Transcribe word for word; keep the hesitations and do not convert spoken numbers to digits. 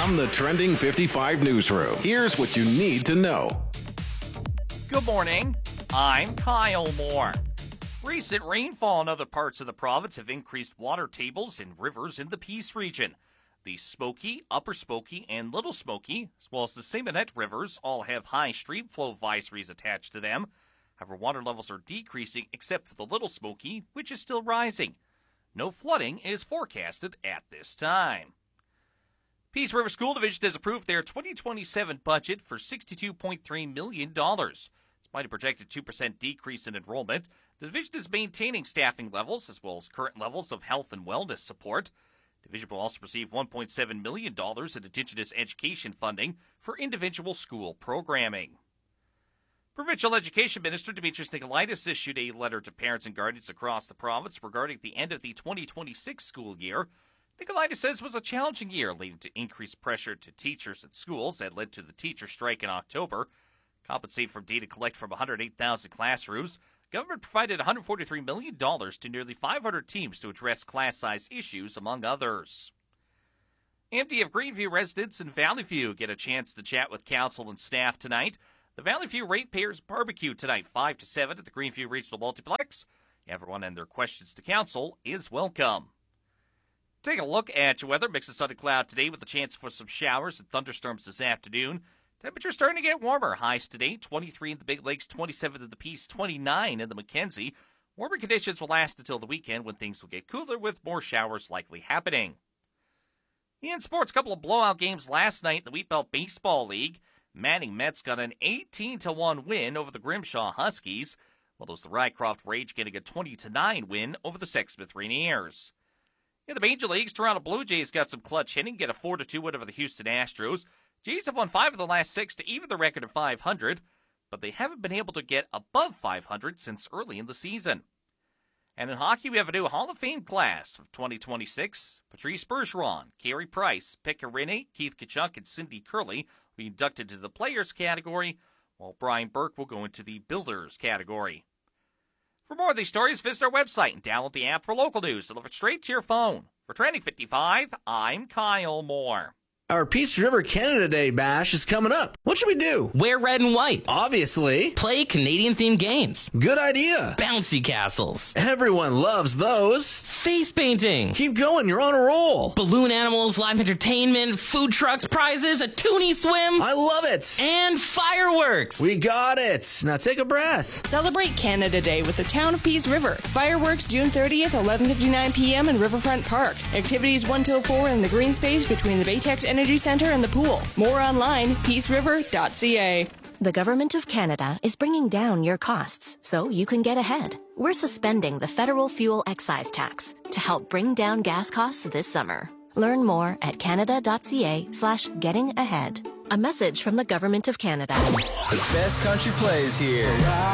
From the Trending fifty-five newsroom, here's what you need to know. Good morning. I'm Kyle Moore. Recent rainfall in other parts of the province have increased water tables in rivers in the Peace region. The Smoky, Upper Smoky, and Little Smoky, as well as the Simonette rivers, all have high stream flow advisories attached to them. However, water levels are decreasing except for the Little Smoky, which is still rising. No flooding is forecasted at this time. Peace River School Division has approved their twenty twenty-seven budget for sixty-two point three million dollars. Despite a projected two percent decrease in enrollment, the division is maintaining staffing levels as well as current levels of health and wellness support. The division will also receive one point seven million dollars in Indigenous education funding for individual school programming. Provincial Education Minister Demetrius Nicolaitis issued a letter to parents and guardians across the province regarding the end of the twenty twenty-six school year. Nicolaitis says it was a challenging year, leading to increased pressure to teachers at schools that led to the teacher strike in October. Compensated from data collected from one hundred eight thousand classrooms, government provided one hundred forty-three million dollars to nearly five hundred teams to address class size issues, among others. M D F Greenview residents in Valley View get a chance to chat with council and staff tonight. The Valley View Ratepayers Barbecue tonight, five to seven at the Greenview Regional Multiplex. Everyone and their questions to council is welcome. Take a look at your weather. Mix of sun and cloud today with a chance for some showers and thunderstorms this afternoon. Temperatures starting to get warmer. Highs today, twenty-three in the Big Lakes, twenty-seven in the Peace, twenty-nine in the Mackenzie. Warmer conditions will last until the weekend when things will get cooler with more showers likely happening. In sports, a couple of blowout games last night in the Wheatbelt Baseball League. Manning Mets got an eighteen to one win over the Grimshaw Huskies, while it was the Rycroft Rage getting a twenty to nine win over the Sexsmith Rainiers. In the Major Leagues, Toronto Blue Jays got some clutch hitting, get a four to two win over the Houston Astros. Jays have won five of the last six to even the record of five hundred, but they haven't been able to get above five hundred since early in the season. And in hockey, we have a new Hall of Fame class of twenty twenty-six. Patrice Bergeron, Carey Price, Pekka Rinne, Keith Tkachuk, and Cindy Curley will be inducted to the Players category, while Brian Burke will go into the Builders category. For more of these stories, visit our website and download the app for local news delivered straight to your phone. For Trending fifty-five, I'm Kyle Moore. Our Peace River Canada Day bash is coming up. What should we do? Wear red and white. Obviously. Play Canadian-themed games. Good idea. Bouncy castles. Everyone loves those. Face painting. Keep going, you're on a roll. Balloon animals, live entertainment, food trucks, prizes, a toonie swim. I love it. And fireworks. We got it. Now take a breath. Celebrate Canada Day with the Town of Peace River. Fireworks June thirtieth, eleven fifty-nine p.m. in Riverfront Park. Activities one till four in the green space between the Baytex Energy Center and the pool. More online, peace river dot c a. The Government of Canada is bringing down your costs so you can get ahead. We're suspending the federal fuel excise tax to help bring down gas costs this summer. Learn more at canada.ca slash getting ahead. A message from the Government of Canada. The best country plays here.